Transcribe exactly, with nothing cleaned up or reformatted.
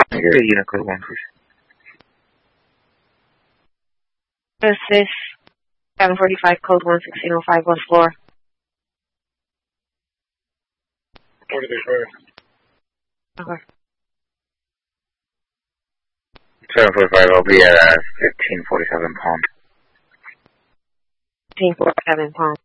Can I get a unit code one, please? This is seven forty-five, code one sixteen oh five, West floor. forty-three five. Okay. seven forty-five, I'll be at uh, fifteen forty-seven Palm. fifteen forty-seven, Palm.